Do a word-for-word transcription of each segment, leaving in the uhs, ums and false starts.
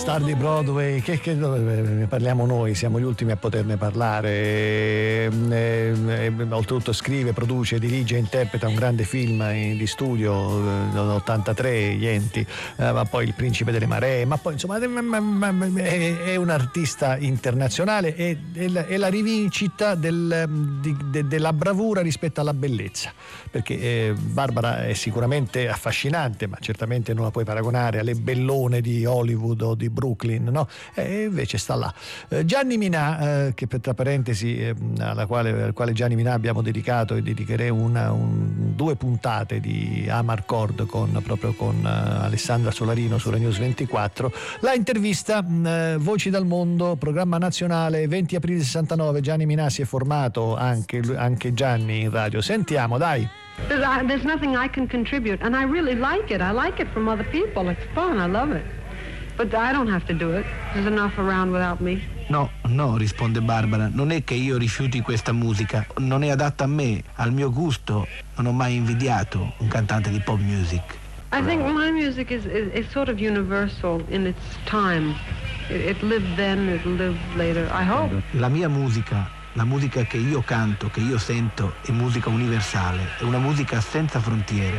star di Broadway, che, che ne parliamo noi, siamo gli ultimi a poterne parlare. E, e, e, oltretutto scrive, produce, dirige e interpreta un grande film in, di studio nell'ottantatré, Gli Enti, eh, ma poi Il Principe delle Maree, ma poi insomma è, è un artista internazionale, e è, è, è la rivincita del, di, de, della bravura rispetto alla bellezza, perché eh, Barbara è sicuramente affascinante, ma certamente non la puoi paragonare alle bellone di Hollywood o di Brooklyn, no? E invece sta là. Eh, Gianni Minà, eh, che per tra parentesi eh, alla quale, al quale Gianni Minà abbiamo dedicato e dedicherei una, un, due puntate di Amarcord con, proprio con uh, Alessandra Solarino sulla News ventiquattro, la intervista uh, Voci dal Mondo, programma nazionale, venti aprile sessantanove. Gianni Minà si è formato anche, anche Gianni in radio. Sentiamo, dai. There's, uh, there's nothing I can contribute, and I really like it. I like it from other people. It's fun. I love it. But I don't have to do it. There's enough around without me. No, no, risponde Barbara, non è che io rifiuti questa musica, non è adatta a me, al mio gusto, non ho mai invidiato un cantante di pop music. I think my music is, is, is sort of universal in its time. It, it lived then, it lived later, I hope. La mia musica, la musica che io canto, che io sento, è musica universale, è una musica senza frontiere.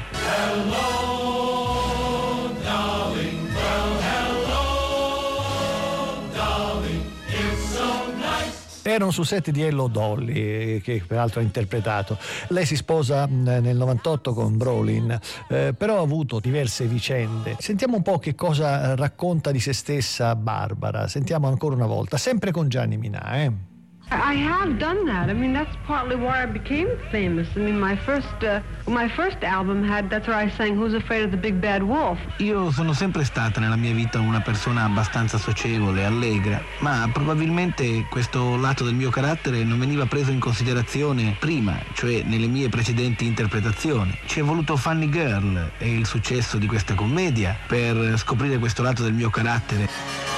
Hello, darling, well, hello, darling, it's so nice. Erano sul set di Hello Dolly, che peraltro ha interpretato. Lei si sposa nel novantotto con Brolin, eh, però ha avuto diverse vicende. Sentiamo un po' che cosa racconta di se stessa Barbara. Sentiamo ancora una volta, sempre con Gianni Minà, eh. I have done that. I mean, that's partly why I became famous. I mean, my first uh, my first album had, that's where I sang Who's Afraid of the Big Bad Wolf. Io sono sempre stata nella mia vita una persona abbastanza socievole, allegra, ma probabilmente questo lato del mio carattere non veniva preso in considerazione prima, cioè nelle mie precedenti interpretazioni. Ci è voluto Funny Girl e il successo di questa commedia per scoprire questo lato del mio carattere.